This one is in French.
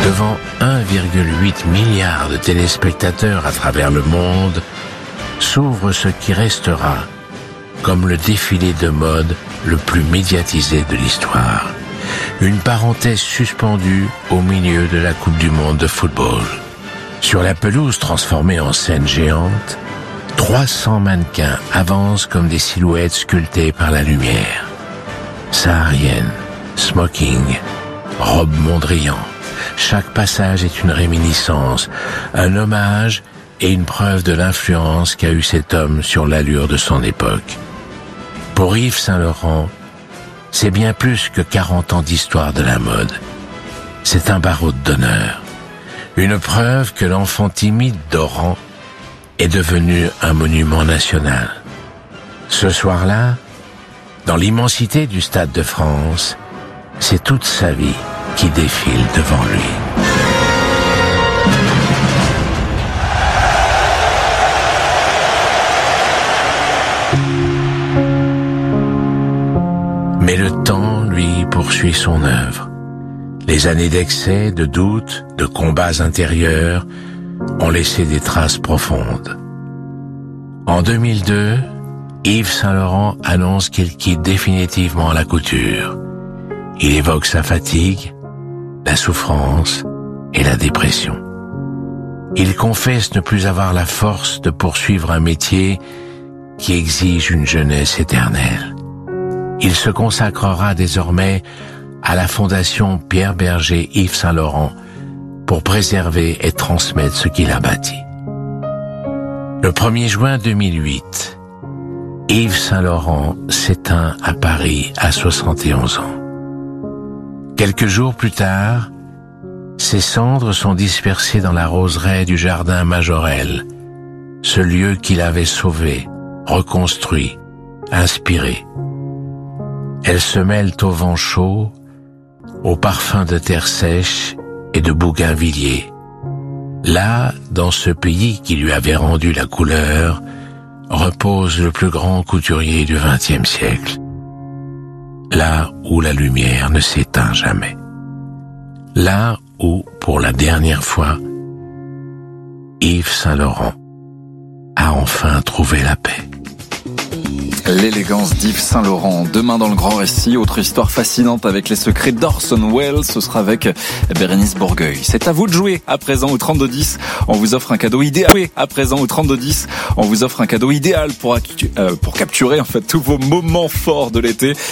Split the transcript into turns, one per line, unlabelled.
Devant 1,8 milliard de téléspectateurs à travers le monde, s'ouvre ce qui restera comme le défilé de mode le plus médiatisé de l'histoire. Une parenthèse suspendue au milieu de la Coupe du Monde de football. Sur la pelouse transformée en scène géante, 300 mannequins avancent comme des silhouettes sculptées par la lumière. Saharienne, smoking, robe Mondrian. Chaque passage est une réminiscence, un hommage et une preuve de l'influence qu'a eu cet homme sur l'allure de son époque. Pour Yves Saint Laurent, c'est bien plus que 40 ans d'histoire de la mode. C'est un barreau d'honneur, une preuve que l'enfant timide d'Oran est devenu un monument national. Ce soir-là, dans l'immensité du Stade de France, c'est toute sa vie qui défile devant lui. Mais le temps, lui, poursuit son œuvre. Les années d'excès, de doutes, de combats intérieurs ont laissé des traces profondes. En 2002, Yves Saint Laurent annonce qu'il quitte définitivement la couture. Il évoque sa fatigue, la souffrance et la dépression. Il confesse ne plus avoir la force de poursuivre un métier qui exige une jeunesse éternelle. Il se consacrera désormais à la Fondation Pierre Bergé Yves Saint Laurent pour préserver et transmettre ce qu'il a bâti. Le 1er juin 2008, Yves Saint Laurent s'éteint à Paris à 71 ans. Quelques jours plus tard, ses cendres sont dispersées dans la roseraie du jardin Majorelle, ce lieu qu'il avait sauvé, reconstruit, inspiré. Elles se mêlent au vent chaud, au parfum de terre sèche et de bougainvilliers. Là, dans ce pays qui lui avait rendu la couleur, repose le plus grand couturier du XXe siècle. Là où la lumière ne s'éteint jamais. Là où, pour la dernière fois, Yves Saint Laurent a enfin trouvé la paix.
L'élégance d'Yves Saint Laurent. Demain dans le grand récit, autre histoire fascinante avec les secrets d'Orson Welles. Ce sera avec Bérénice Bourgueil. C'est à vous de jouer. À présent au 3210, on vous offre un cadeau idéal. À présent au 3210, on vous offre un cadeau idéal pour capturer en fait tous vos moments forts de l'été.